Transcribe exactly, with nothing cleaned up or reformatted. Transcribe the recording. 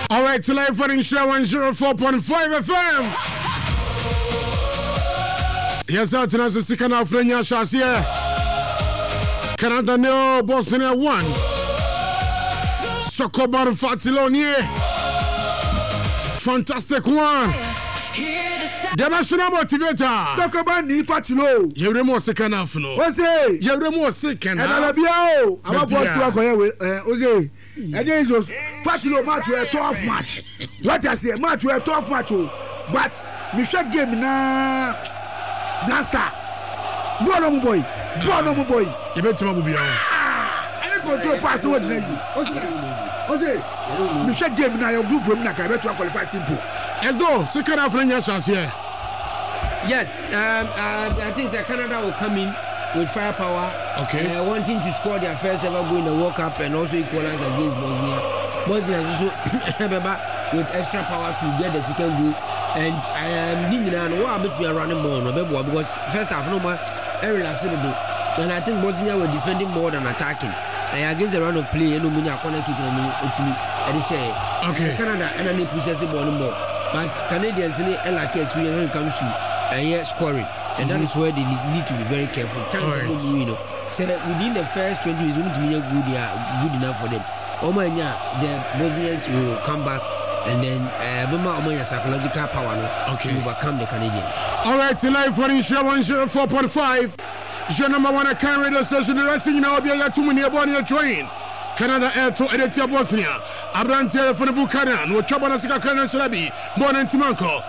All right, live for Insha one oh four point five F M. Yes, out in the second half, Renya Shasia. Canada no Bosnia one. Sokobar Fatilonie. Fantastic one. The national motivator. Sokobar ni Fatilo. You're more second half, no. What's it? You're more second half. And Alabio. I'm a boss to work with Jose. Again, just Fatilo match a tough match. What I say, match a tough match. But Michel game na Blaster. Bono boy. Bono boy. You bet him be on. I go to pass what you Jose. Michel game na your group room na can qualify simple. Let's go. Second half Renya Shasia. Yes, um, uh, I think that Canada will come in with firepower, okay. uh, wanting to score their first ever goal in the World Cup and also equalize against Bosnia. Bosnia is also with extra power to get the second goal. And I am thinking that what about we are running more no because first half no more relaxed a bit. And I think Bosnia were defending more than attacking. And against the run of play, no money corner kick no money actually. And they say okay. Canada and then possess the ball more. But Canadians need a like experience when it comes to uh, yeah, scoring. And that is where they need to be very careful. Right. You know, so that within the first twenty minutes, we need to be good, good enough for them. Omanya, the Bosnians will come back and then uh, Omanya psychological power no, okay. to overcome the Canadians. All right, tonight for Insha one oh four point five. Your number one account radio station. The rest of you know, be a two minute born your train. Canada Air to Edetia Bosnia. Abrante for the Buchanan. No trouble as a Canadian Sarabi. Born in Timanko.